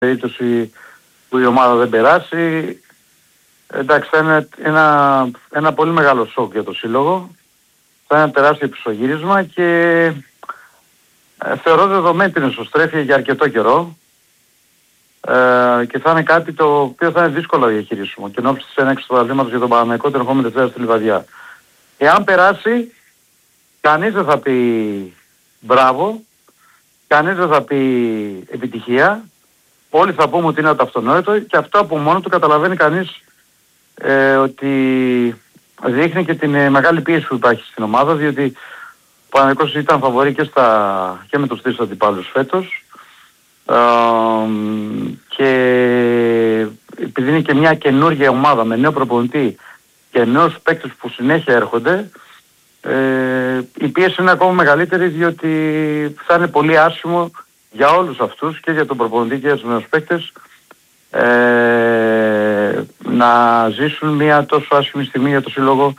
περίπτωση που η ομάδα δεν περάσει. Εντάξει, θα είναι ένα πολύ μεγάλο σοκ για το σύλλογο. Θα είναι ένα τεράστιο πισωγύρισμα και θεωρώ δεδομένη την εσωστρέφεια για αρκετό καιρό και θα είναι κάτι το οποίο θα είναι δύσκολο να διαχειρίσουμε και ενώπιση της έναρξης του πρωταθλήματος για τον Παναθηναϊκό την ερχόμενη Δευτέρα στη Λιβαδιά. Εάν περάσει, κανείς δεν θα πει μπράβο, κανείς δεν θα πει επιτυχία, όλοι θα πούμε ότι είναι το αυτονόητο και αυτό από μόνο του καταλαβαίνει κανείς ότι δείχνει και την μεγάλη πίεση που υπάρχει στην ομάδα, διότι ο Παναθηναϊκός ήταν φαβορί και με τους τρεις αντιπάλους φέτος και επειδή είναι και μια καινούργια ομάδα με νέο προπονητή και νέους παίκτες που συνέχεια έρχονται, η πίεση είναι ακόμα μεγαλύτερη, διότι θα είναι πολύ άσχημο για όλους αυτούς και για τον προπονητή και για τους νέους παίκτες να ζήσουν μια τόσο άσχημη στιγμή για το σύλλογο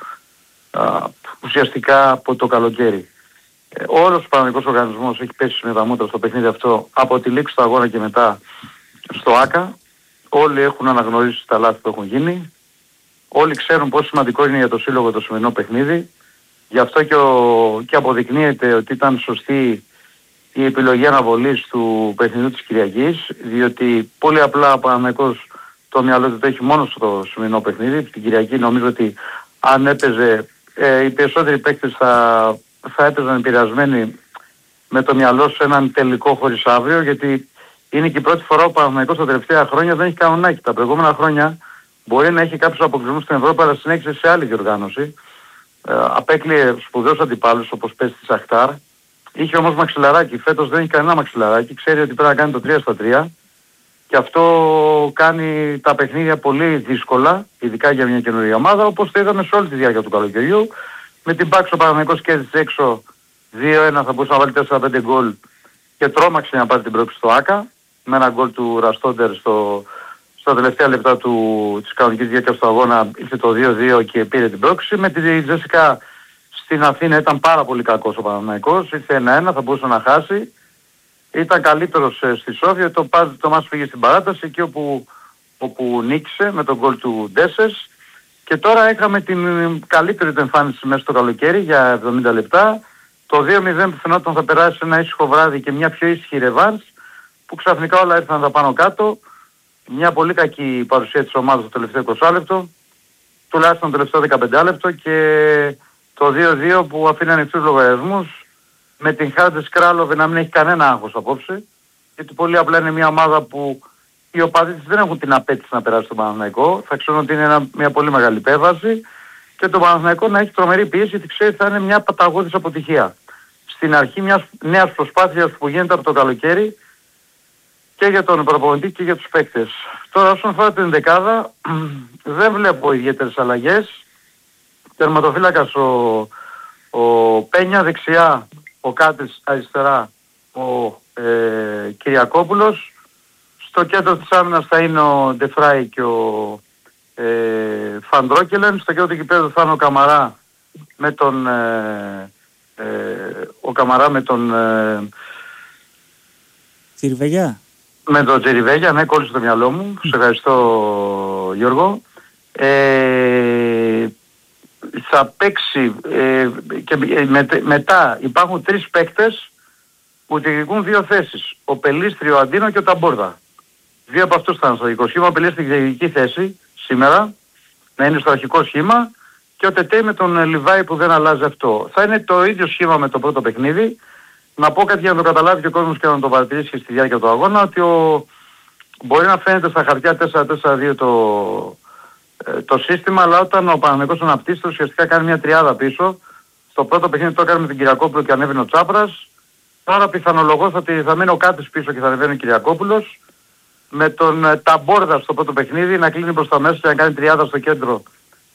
ουσιαστικά από το καλοκαίρι. Όλος ο Παναθηναϊκός οργανισμός έχει πέσει με τα μούτρα στο παιχνίδι αυτό από τη λήξη του αγώνα και μετά στο ΆΚΑ. Όλοι έχουν αναγνωρίσει τα λάθη που έχουν γίνει. Όλοι ξέρουν πόσο σημαντικό είναι για το σύλλογο το σημερινό παιχνίδι. Γι' αυτό και αποδεικνύεται ότι ήταν σωστή η επιλογή αναβολής του παιχνιδιού της Κυριακής, διότι πολύ απλά ο Παναθηναϊκός το μυαλό του το έχει μόνο στο σημερινό παιχνίδι. Την Κυριακή νομίζω ότι αν έπαιζε οι περισσότεροι παίκτες θα έπαιζαν επηρεασμένοι με το μυαλό σε έναν τελικό χωρίς αύριο, γιατί είναι και η πρώτη φορά ο Παναθηναϊκός τα τελευταία χρόνια δεν έχει κανονάκι. Τα προηγούμενα χρόνια μπορεί να έχει κάποιους αποκλεισμούς στην Ευρώπη, αλλά συνέχισε σε άλλη διοργάνωση. Απέκλειε σπουδαίους αντιπάλους όπως πες τη Σαχτάρ. Είχε όμως μαξιλαράκι. Φέτος δεν έχει κανένα μαξιλαράκι. Ξέρει ότι πρέπει να κάνει το 3-3 και αυτό κάνει τα παιχνίδια πολύ δύσκολα, ειδικά για μια καινούργια ομάδα, όπως το είδαμε σε όλη τη διάρκεια του καλοκαιριού. Με την Πάξο ο Παναθηναϊκός κέρδισε έξω 2-1, θα μπορούσε να βάλει 4-5 γκολ και τρόμαξε να πάρει την πρόκληση στο ΆΚΑ με ένα γκολ του Ραστόντερ στα τελευταία λεπτά της κανονικής διάρκειας του αγώνα. Ήρθε το 2-2 και πήρε την πρόκληση. Με τη Τζέσικα στην Αθήνα ήταν πάρα πολύ κακός ο Παναθηναϊκός. Ήρθε 1-1, θα μπορούσε να χάσει. Ήταν καλύτερος στη Σόφια. Το μάτς πήγε στην παράταση εκεί όπου νίκησε με τον γκολ του Ντέσες. Και τώρα είχαμε την καλύτερη του εμφάνιση μέσα στο καλοκαίρι για 70 λεπτά. Το 2-0 που φαινόταν θα περάσει ένα ήσυχο βράδυ και μια πιο ήσυχη ρεβάνς, που ξαφνικά όλα ήρθαν τα πάνω κάτω. Μια πολύ κακή παρουσία της ομάδας το τελευταίο 20 λεπτό, τουλάχιστον το τελευταίο 15 λεπτό, και το 2-2 που αφήνει ανοιχτούς λογαριασμούς, με την Χάντες Κράλοβε να μην έχει κανένα άγχος απόψε, γιατί πολύ απλά είναι μια ομάδα που οι οπαδοί της δεν έχουν την απέτηση να περάσει τον Παναθηναϊκό. Θα ξέρουν ότι είναι μια πολύ μεγάλη υπέρβαση και το Παναθηναϊκό να έχει τρομερή πίεση, γιατί ξέρει ότι θα είναι μια παταγώδης αποτυχία στην αρχή μιας νέας προσπάθειας που γίνεται από το καλοκαίρι και για τον προπονητή και για τους παίκτες. Τώρα όσον αφορά την δεκάδα δεν βλέπω ιδιαίτερες αλλαγές. Τερματοφύλακας ο Πένια δεξιά, ο Κάτης αριστερά, ο Κυριακόπουλος. Στο κέντρο της άμυνας θα είναι ο Ντεφράι και ο Φαντρόκελεν. Στο κέντρο του γηπέδου θα είναι ο Καμαρά με τον Τσιριβέγια. Με τον Τσιριβέγια, ναι, κόλλησε το μυαλό μου. Σε ευχαριστώ, Γιώργο. Θα παίξει και μετά υπάρχουν τρεις παίκτες που διεκδικούν δύο θέσεις. Ο Πελίστρη, ο Αντίνο και ο Ταμπόρδα. Δύο από αυτούς θα είναι στο αρχικό σχήμα. Ο Πελίστρη στην διεκδικική θέση σήμερα, να είναι στο αρχικό σχήμα, και ο Τετέι με τον Λιβάη που δεν αλλάζει αυτό. Θα είναι το ίδιο σχήμα με το πρώτο παιχνίδι. Να πω κάτι για να το καταλάβει και ο κόσμος και να το παρατηρήσει στη διάρκεια του αγώνα, ότι μπορεί να φαίνεται στα χαρτιά 4-4-2 το σύστημα, αλλά όταν ο Παναθηναϊκός αναπτύσσεται ουσιαστικά κάνει μια τριάδα πίσω. Στο πρώτο παιχνίδι το έκανε με τον Κυριακόπουλο και ανέβαινε ο Τσάπρας. Τώρα πιθανολογώ θα μείνει ο Κάτης πίσω και θα ανεβαίνει ο Κυριακόπουλος. Με τον Ταμπόρδα στο πρώτο παιχνίδι να κλείνει προς τα μέσα και να κάνει τριάδα στο κέντρο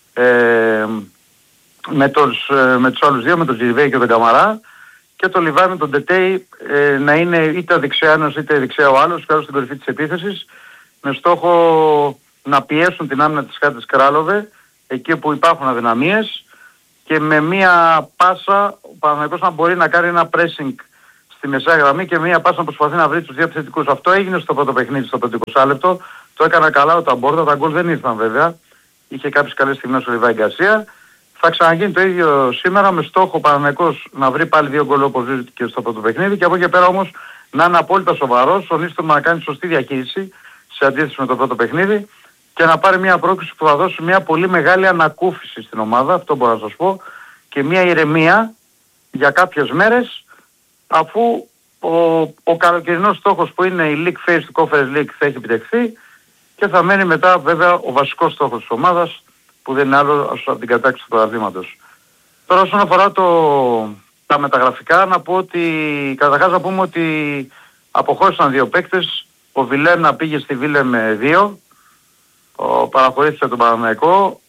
με τους άλλους δύο, με τον Τζιριβέη και τον Καμαρά. Και το Λιβάη με τον Τετέι να είναι είτε δεξιά ένας είτε δεξιά ο άλλος, και άλλο στην κορυφή της επίθεσης, με στόχο να πιέσουν την άμυνα της Χάντες Κράλοβε εκεί όπου υπάρχουν αδυναμίες, και με μία πάσα ο Παναθηναϊκός να μπορεί να κάνει ένα pressing στη μεσαία γραμμή και μία πάσα να προσπαθεί να βρει τους δύο επιθετικούς. Αυτό έγινε στο πρώτο παιχνίδι, στο 50 λεπτό. Το έκανα καλά ο Ταμπόρτα, τα γκολ δεν ήρθαν βέβαια. Είχε κάποιες καλές στιγμές ο Λιβάη Γκαρσία. Θα ξαναγίνει το ίδιο σήμερα με στόχο ο Παναθηναϊκός να βρει πάλι 2 γκολ όπως και στο πρώτο παιχνίδι και από εκεί πέρα όμως να είναι απόλυτα σοβαρός, ο Νίστορ να κάνει σωστή διαχείριση σε αντίθεση με το πρώτο παιχνίδι και να πάρει μια πρόκληση που θα δώσει μια πολύ μεγάλη ανακούφιση στην ομάδα, αυτό μπορώ να σας πω, και μια ηρεμία για κάποιες μέρες, αφού ο καλοκαιρινός στόχος που είναι η League Phase του Conference League θα έχει επιτευχθεί και θα μένει μετά βέβαια ο βασικός στόχος της ομάδας που δεν είναι άλλο από την κατάκτηση του πρωταθλήματος. Τώρα όσον αφορά τα μεταγραφικά, να πω ότι καταρχάς να πούμε ότι αποχώρησαν 2 παίκτες. Ο Βιλένα πήγε στη Βίλεμ 2, παραχωρήθηκε τον Παναθηναϊκό,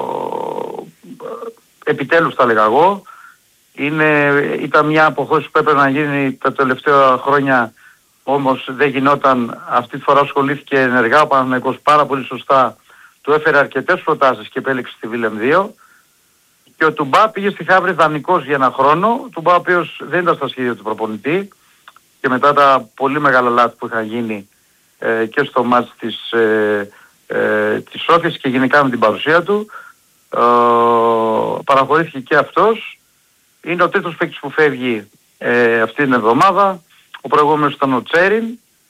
επιτέλους θα έλεγα εγώ. Ήταν μια αποχώρηση που έπρεπε να γίνει τα τελευταία χρόνια, όμως δεν γινόταν. Αυτή τη φορά ασχολήθηκε ενεργά ο Παναθηναϊκός πάρα πολύ σωστά, του έφερε αρκετές προτάσεις και επέλεξε στη Βίλεμ 2. Και ο Τουμπά πήγε στη Χαύρη δανεικός για 1 χρόνο, ο Τουμπά ο οποίος δεν ήταν στα σχέδια του προπονητή και μετά τα πολύ μεγάλα λάθη που είχαν γίνει και στο μάτς της Σόφιας και γενικά με την παρουσία του, παραχωρήθηκε και αυτός. Είναι ο τρίτος παίκτης που φεύγει αυτή την εβδομάδα. Ο προηγούμενος ήταν ο Τσέριν.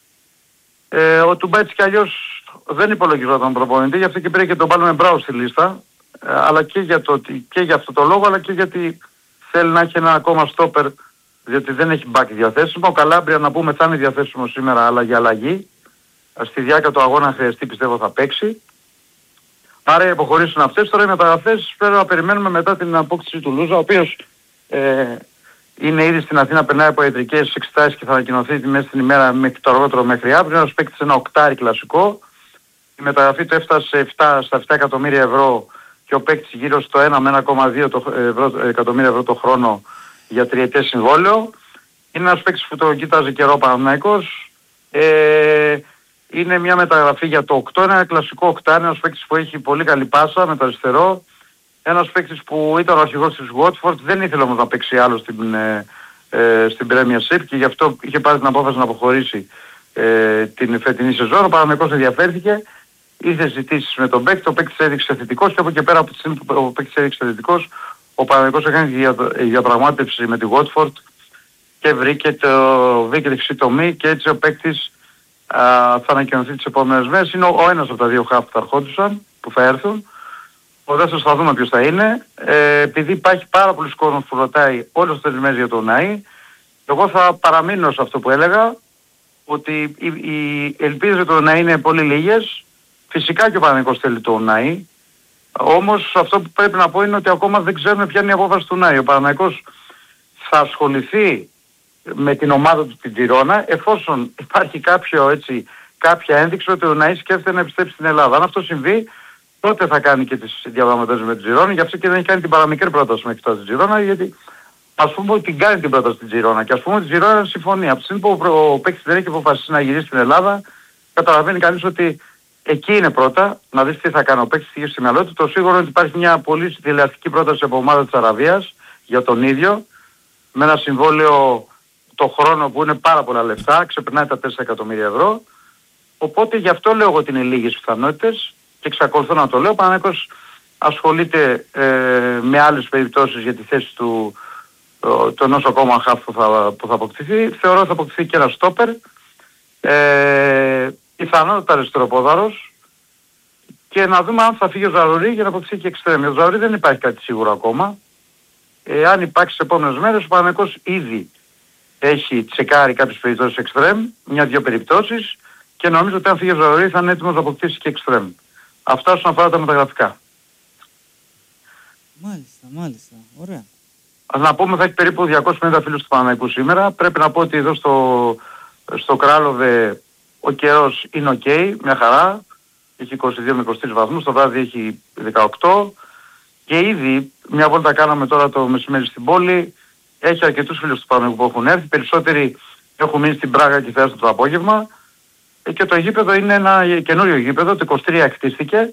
Ο Τουμπά έτσι κι αλλιώς δεν υπολογιζόταν προπονητή, γι' αυτό και πήρε και τον Πάλμε Μπράου στη λίστα, αλλά και για αυτό το λόγο, αλλά και γιατί θέλει να έχει ένα ακόμα στόπερ, διότι δεν έχει μπάκι διαθέσιμο. Ο Καλάμπρια να πούμε θα είναι διαθέσιμο σήμερα, αλλά για αλλαγή. Στη διάρκεια του αγώνα χρειαστεί, πιστεύω θα παίξει. Άρα οι αποχωρήσεις είναι αυτές. Τώρα οι μεταγραφές πρέπει να περιμένουμε μετά την απόκτηση του Λούζα, ο οποίος είναι ήδη στην Αθήνα, περνάει από ιατρικές εξετάσεις και θα ανακοινωθεί μέσα στην ημέρα μέχρι το αργότερο μέχρι αύριο. Ένας παίκτης ένα οκτάρι κλασικό. Η μεταγραφή του έφτασε στα 7 εκατομμύρια ευρώ και ο παίκτης γύρω στο 1 με 1,2 εκατομμύρια ευρώ το χρόνο για τριετές συμβόλαιο. Είναι ένας παίκτης που το κοίταζε καιρό ο Παναθηναϊκός. Είναι μια μεταγραφή για το 8, ένα κλασικό οκτάρι, ένας παίκτης που έχει πολύ καλή πάσα με το αριστερό. Ένας παίκτης που ήταν ο αρχηγός της Watford, δεν ήθελε όμως να παίξει άλλο στην Premiership και γι' αυτό είχε πάρει την απόφαση να αποχωρήσει την φετινή σεζόν. Ο Παναθηναϊκός ενδιαφέρθηκε, ήρθε ζητήσεις με τον παίκτη, ο παίκτης έδειξε θετικός και από εκεί πέρα από τη στιγμή που ο παίκτης έδειξε θετικός, ο Παναθηναϊκός έκανε διαπραγμάτευση με τη Watford και βρήκε τη χρυσή τομή και έτσι ο παίκτης θα ανακοινωθεί τις επόμενες μέρες. Είναι ο ένας από τα 2 χαφ που θα ερχόντουσαν, που θα έρθουν. Ο δεύτερος θα δούμε ποιος θα είναι. Επειδή υπάρχει πάρα πολλοί κόσμος που ρωτάει όλες τις μέρες για τον Ναΐ, εγώ θα παραμείνω σε αυτό που έλεγα, ότι οι ελπίδες για τον Ναΐ είναι πολύ λίγες. Φυσικά και ο Παναθηναϊκός θέλει τον Ναΐ. Όμως αυτό που πρέπει να πω είναι ότι ακόμα δεν ξέρουμε ποια είναι η απόφαση του Ναΐ. Ο Παναθηναϊκός θα ασχοληθεί με την ομάδα του την Τζιρόνα εφόσον υπάρχει κάποια ένδειξη ότι ο Ναΐ σκέφτεται να επιστρέψει στην Ελλάδα. Αν αυτό συμβεί, τότε θα κάνει και τις διαπραγματεύσεις με την Τζιρόνα, γι' αυτό και δεν έχει κάνει την παραμικρή πρόταση μέχρι τώρα στην Τζιρόνα, γιατί ας πούμε ότι την κάνει την πρόταση στην Τζιρόνα και ας πούμε ότι η Τζιρόνα συμφωνεί. Από τη στιγμή που ο παίκτης δεν έχει αποφασίσει να γυρίσει στην Ελλάδα, καταλαβαίνει κανείς ότι εκεί είναι πρώτα, να δεις τι θα κάνει ο παίκτης, τι έχει στο μυαλό του. Το σίγουρο είναι ότι υπάρχει μια πολύ τηλεαστική πρόταση από ομάδα της Αραβίας για τον ίδιο, με ένα συμβόλαιο το χρόνο που είναι πάρα πολλά λεφτά, ξεπερνάει τα 4 εκατομμύρια ευρώ. Οπότε γι' αυτό λέω ότι είναι λίγες πιθανότητες και εξακολουθώ να το λέω. Ο Παναθηναϊκός ασχολείται με άλλες περιπτώσεις για τη θέση του ενός ακόμα χαφ που θα αποκτηθεί. Θεωρώ ότι θα αποκτηθεί και ένα στόπερ, πιθανότατα αριστεροπόδαρος, και να δούμε αν θα φύγει ο Ζαρουρί για να αποκτηθεί και εξτρέμ. Ο Ζαρουρί δεν υπάρχει κάτι σίγουρο ακόμα. Αν υπάρξει τις επόμενες μέρες, ο Παναθηναϊκός ήδη έχει τσεκάρει κάποιες περιπτώσεις εξτρέμ, 1-2 περιπτώσεις, και νομίζω ότι αν φύγει ο Ζαρουρί θα είναι έτοιμος να αποκτήσει και εξτρέμ. Αυτά όσον αφορά τα μεταγραφικά. Μάλιστα. Ωραία. Ας να πούμε θα έχει περίπου 250 φίλους του Παναθηναϊκού σήμερα. Πρέπει να πω ότι εδώ στο Κράλοβε ο καιρός είναι ok, μια χαρά. Έχει 22 με 23 βαθμούς, το βράδυ έχει 18. Και ήδη μια βόλτα κάναμε τώρα το μεσημέρι στην πόλη. Έχει αρκετούς φίλους του Παναθηναϊκού που έχουν έρθει. Περισσότεροι έχουν μείνει στην Πράγα και θα έρθουν το απόγευμα. Και το γήπεδο είναι ένα καινούριο γήπεδο, το 23 κτίστηκε.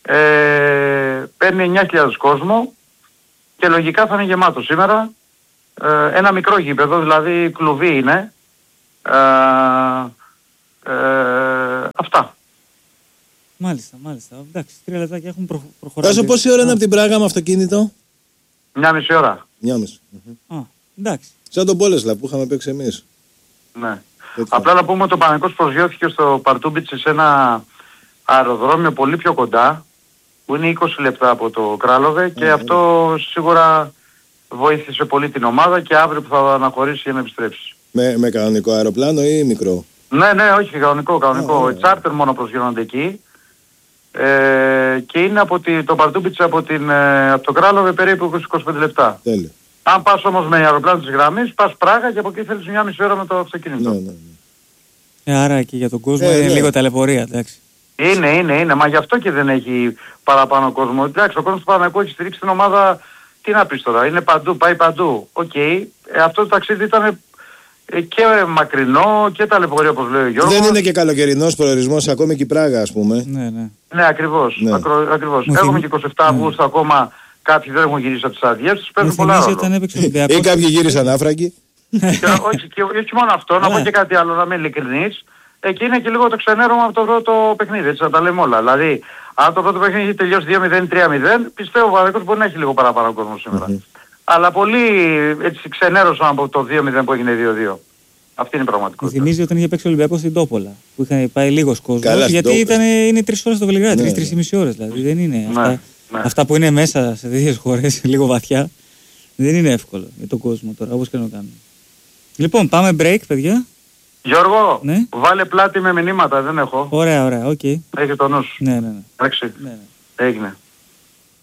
Παίρνει 9.000 κόσμο και λογικά θα είναι γεμάτο σήμερα. ένα μικρό γήπεδο, δηλαδή κλουβί είναι. Αυτά. Μάλιστα. Εντάξει, 3 λεπτάκια έχουν προχωρήσει. Τάσο, πόση ώρα είναι από την Πράγα με αυτοκίνητο? 1,5 ώρα. 1,5. Α, εντάξει. Σαν τον Πόλεσλα που είχαμε παίξει εμείς. Ναι. Απλά να πούμε ότι ο Παναθηναϊκός προσγειώθηκε στο Παρτούμπιτσε σε ένα αεροδρόμιο πολύ πιο κοντά, που είναι 20 λεπτά από το Κράλοβε, και αυτό σίγουρα βοήθησε πολύ την ομάδα, και αύριο που θα αναχωρήσει για να επιστρέψει. Με κανονικό αεροπλάνο ή μικρό? Ναι, όχι, κανονικό. Τσάρτερ μόνο προσγειώνονται εκεί. Και είναι από το Παρτούμπιτσε από το Κράλοβε περίπου 20-25 λεπτά. Τέλειο. Αν πας όμως με αεροπλάνο της γραμμής, πας Πράγα και από εκεί θέλεις 1,5 ώρα με το αυτοκίνητο. Ναι. Άρα και για τον κόσμο είναι λίγο ταλαιπωρία, εντάξει. Είναι, μα γι' αυτό και δεν έχει παραπάνω κόσμο. Εντάξει, ο κόσμος του Παναθηναϊκού έχει στηρίξει την ομάδα, τι να πεις τώρα, είναι παντού, πάει παντού. Οκ, αυτό το ταξίδι ήταν και μακρινό και ταλαιπωρία, όπως λέει ο Γιώργος. Δεν είναι και καλοκαιρινός προορισμός, ακόμη και η Πράγα, ας πούμε. Ναι, ακριβώς. Έχουμε και 27 Αυγούστου ακόμα, κάποιοι δεν έχουν γυρίσει από τις αδειές τους, παίρνουν πολλά ρόλο. Ή κάποιοι γύρισαν άφραγγοι. Όχι μόνο αυτό, να πω και κάτι άλλο, να είμαι ειλικρινής. Εκεί είναι και λίγο το ξενέρωμα από το πρώτο παιχνίδι, έτσι να τα λέμε όλα. Δηλαδή, αν το πρώτο παιχνίδι έχει τελειώσει 2-0, 3-0, πιστεύω ο Παναθηναϊκός μπορεί να έχει λίγο παραπάνω κόσμο σήμερα. Αλλά πολύ έτσι ξενέρωσαν από το 2-0 που έγινε 2-2. Αυτή είναι η πραγματικότητα. Μου θυμίζει όταν είχε παίξει ο Ολυμπιακός στην Τόπολα, που είχαν πάει λίγος κόσμος, γιατί είναι 3 ώρες στο Βελιγράδι, 3-3,5 ώρες δηλαδή. Δεν είναι αυτά που είναι μέσα σε τέτοιες χώρες, λίγο βαθιά, δεν είναι εύκολο για τον κόσμο τώρα, όπως και να το κάνουμε. Λοιπόν, πάμε break, παιδιά. Γιώργο, βάλε πλάτη με μηνύματα, δεν έχω. Ωραία, οκ. Έχει το νου σου. Ναι. Εντάξει. Έγινε.